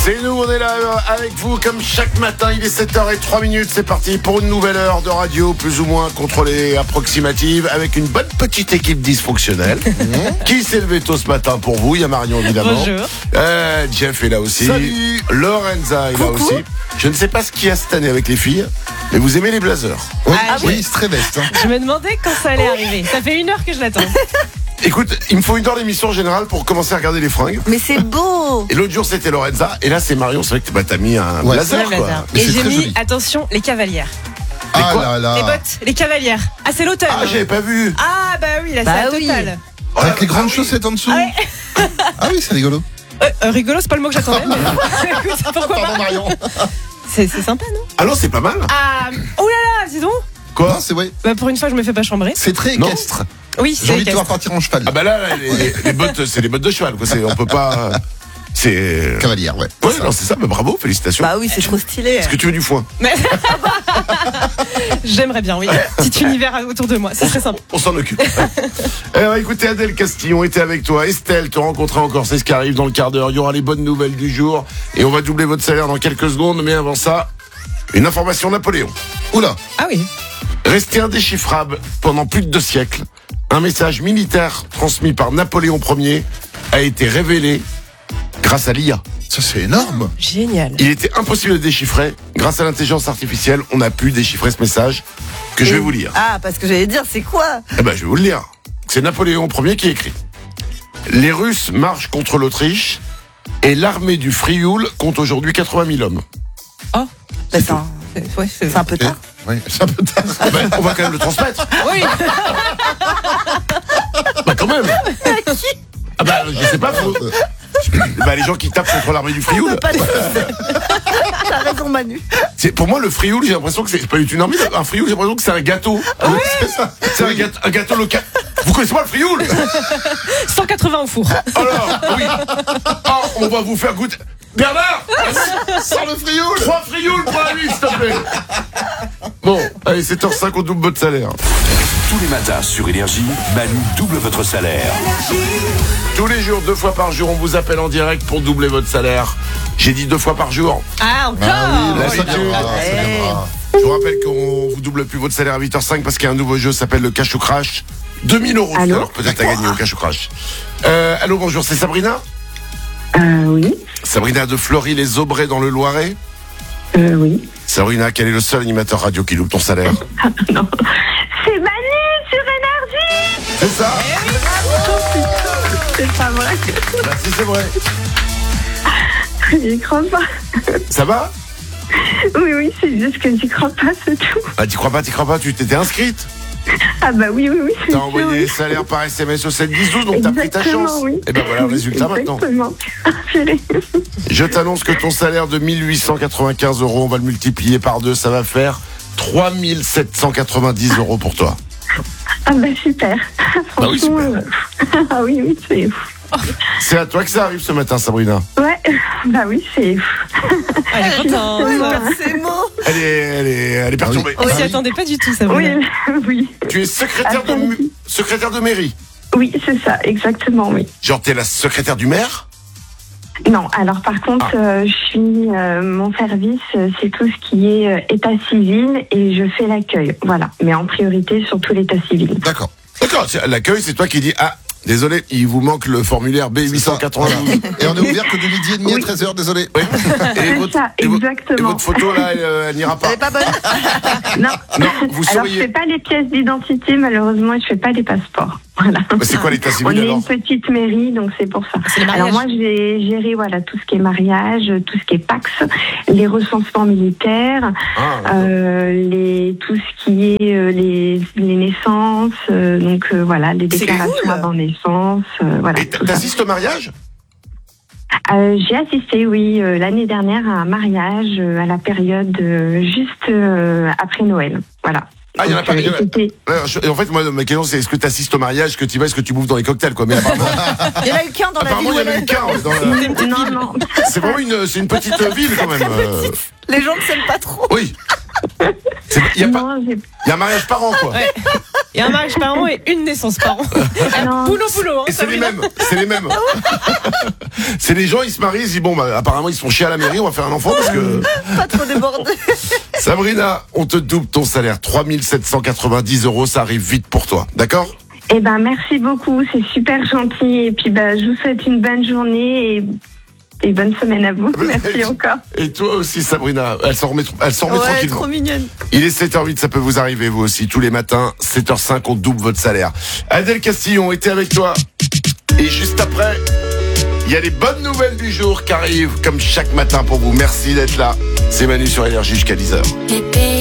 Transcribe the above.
C'est nous, on est là avec vous comme chaque matin, il est 7h03, c'est parti pour une nouvelle heure de radio plus ou moins contrôlée, approximative, avec une bonne petite équipe dysfonctionnelle. Qui s'est levé tôt ce matin pour vous? Il y a Marion évidemment. Bonjour. Jeff est là aussi. Salut. Lorenza est là aussi. Je ne sais pas ce qu'il y a cette année avec les filles, mais vous aimez les blazers. Oui, c'est très veste. Je me demandais quand ça allait arriver. Ça fait 1 heure que je l'attends. Écoute, il me faut une heure d'émission en général pour commencer à regarder les fringues. Mais c'est beau. Et l'autre jour c'était Lorenza, et là c'est Marion. C'est vrai que t'as mis un blazer, Ouais, quoi. blazer. Mais Et c'est j'ai très mis, joli. attention, les cavalières. Ah quoi là là. Les bottes, les cavalières. Ah, c'est l'automne. Ah, j'avais pas vu. Ah, bah oui, là, Bah c'est oui. la totale. Avec les grandes chaussettes en dessous. Ah oui, c'est rigolo. Rigolo, c'est pas le mot que j'attendais. Mais... Écoute, pourquoi Pardon pas. Marion. C'est sympa, non? Ah non, c'est pas mal. Ah, oh là là, dis donc. Quoi? Non, c'est vrai. Bah, pour une fois, je me fais pas chambrer. C'est très Non. équestre. Oui, J'ai c'est envie de te voir équestre. partir en cheval. Ah bah là, les bottes, c'est les bottes de cheval, quoi. On peut pas. C'est. Cavalière, ouais. Ouais, non, c'est ça. Mais bravo, félicitations. Bah oui, c'est trop stylé. Est-ce que tu veux du foin? Mais- J'aimerais bien, oui. Petit univers autour de moi, c'est très sympa. On s'en occupe. Alors écoutez, Adèle Castillon était avec toi. Estelle te rencontrera encore, c'est ce qui arrive dans le quart d'heure. Il y aura les bonnes nouvelles du jour. Et on va doubler votre salaire dans quelques secondes. Mais avant ça, une information Napoléon. Oula. Ah oui. Resté indéchiffrable pendant plus de 2 siècles, un message militaire transmis par Napoléon Ier a été révélé grâce à l'IA. Ça, c'est énorme. Génial. Il était impossible de déchiffrer. Grâce à l'intelligence artificielle, on a pu déchiffrer ce message que je vais vous lire. Ah, parce que j'allais dire, c'est quoi? Eh ben, je vais vous le lire. C'est Napoléon Ier qui écrit. Les Russes marchent contre l'Autriche et l'armée du Frioul compte aujourd'hui 80 000 hommes. Oh. Bah, Ouais, c'est un peu tard. Oui, c'est un peu tard. Eh ben, on va quand même le transmettre. Oui. Bah quand même. Ah bah je sais pas. Bah les gens qui tapent contre l'armée du Frioul. Pas de... T'as raison, Manu. C'est pour moi le Frioul, j'ai l'impression que c'est pas du tout une armée. Un Frioul, j'ai l'impression que c'est un gâteau. C'est ça. C'est un gâteau local. Vous connaissez pas le Frioul? 180 au four. Alors oui. Ah, on va vous faire goûter. Bernard, Sans le frioul. 3 Frioul pour la nuit, s'il te plaît. Bon, allez, 7h05, on double votre salaire. Tous les matins sur Énergie, Manu double votre salaire. Tous les jours, 2 fois par jour, on vous appelle en direct pour doubler votre salaire. J'ai dit 2 fois par jour. Ah, encore. Ah oui, là, ça L'habitude. viendra, ça viendra. Je vous rappelle qu'on vous double plus votre salaire à 8h05 parce qu'il y a un nouveau jeu, ça s'appelle le Cash ou Crash. 2000 euros. Allô, Alors peut-être à gagner au Cash ou Crash. Allô, bonjour, c'est Sabrina? Oui, Sabrina de Fleury-les-Aubrais dans le Loiret. oui. Sabrina, quel est le seul animateur radio qui loupe ton salaire? Non. C'est Manu sur Énergie. C'est ça? C'est pas vrai. Bah, si c'est vrai. J'y crois pas. Ça va? Oui, c'est juste que j'y crois pas, c'est tout. Bah t'y crois pas, tu t'étais inscrite. Ah bah oui, c'est T'as sûr, envoyé oui. les salaires par SMS au 7-10-12, donc t'as pris ta Exactement, chance. oui. Et ben voilà le résultat maintenant. Exactement. Purée. Je t'annonce que ton salaire de 1895 euros, on va le multiplier par 2, ça va faire 3790 euros pour toi. Ah bah super. Bah oui, super. Ah oui, c'est... C'est à toi que ça arrive ce matin, Sabrina. Ouais, bah oui, c'est... Elle est contente. Oui, ces mots. Elle est perturbée. On s'y attendait pas du tout, ça Oui, oui. Tu es secrétaire de mairie. Oui, c'est ça, exactement, oui. Genre t'es la secrétaire du maire? Non, alors par contre, je suis mon service, c'est tout ce qui est état civil et je fais l'accueil, voilà. Mais en priorité, surtout l'état civil. D'accord. D'accord, l'accueil c'est toi qui dis ah désolé, il vous manque le formulaire B892. Et on est ouvert que de midi et demi à 13h, désolé. Oui. C'est ça, Et exactement. votre photo là, elle n'ira pas. Elle est pas bonne. Non, Non, vous alors je souriez. fais pas les pièces d'identité, malheureusement, et je fais pas les passeports. Voilà. Mais c'est quoi l'état On civil est alors? une petite mairie, donc c'est pour ça. C'est les mariages. Alors moi, j'ai géré voilà tout ce qui est mariage, tout ce qui est Pax, les recensements militaires, Ah, tout ce qui est les naissances, donc voilà les C'est déclarations cool. avant naissance, voilà. et tout ça. t'assistes au mariage? J'ai assisté, oui, l'année dernière à un mariage à la période juste après Noël, voilà. Ah, il y en a Donc, pas. Il y en a- c'était- En fait, moi, ma question, c'est est-ce que tu assistes au mariage, est-ce que tu vas, est-ce que tu bouffes dans les cocktails, quoi. Mais apparemment, Il y en a eu qu'un dans la apparemment, ville il y où en a elle eu est. qu'un. Dans la- Non, C'est vraiment c'est une petite ville, quand même. Les gens ne s'aiment pas trop. Oui. Il y a Non, j'ai- un mariage par an, quoi. Ouais. Il y a un mariage par an et une naissance par an. Non. Boulot, hein, Et c'est les Sabrina. mêmes, c'est les mêmes. C'est les gens, ils se marient, ils se disent, bon, bah, apparemment, ils se font chier à la mairie, on va faire un enfant parce que... Pas trop débordé. Sabrina, on te double ton salaire, 3 790 €, ça arrive vite pour toi, d'accord? Eh ben, merci beaucoup, c'est super gentil. Et puis, je vous souhaite une bonne journée et bonne semaine à vous. Merci encore. Et toi aussi, Sabrina, elle s'en remet Ouais, tranquillement. trop mignonne. Il est 7h08, ça peut vous arriver, vous aussi, tous les matins, 7h05, on double votre salaire. Adèle Castillon était avec toi. Et juste après, il y a les bonnes nouvelles du jour qui arrivent, comme chaque matin pour vous. Merci d'être là. C'est Manu sur Énergie jusqu'à 10h.